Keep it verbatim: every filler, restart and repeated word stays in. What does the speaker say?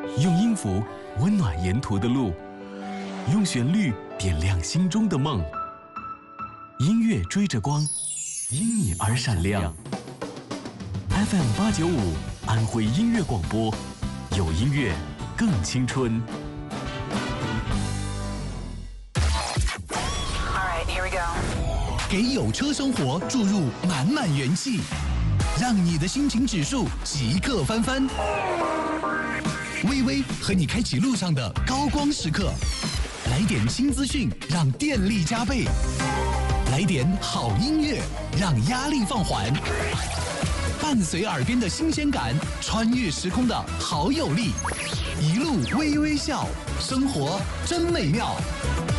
用音符温暖沿途的路，用旋律点亮心中的梦。音乐追着光，因你而闪亮。F M 八九五安徽音乐广播，有音乐更青春。 给有车生活注入满满元气，让你的心情指数即刻翻番。微微和你开启路上的高光时刻，来点新资讯，让电力加倍；来点好音乐，让压力放缓。伴随耳边的新鲜感，穿越时空的好有力，一路微微笑，生活真美妙。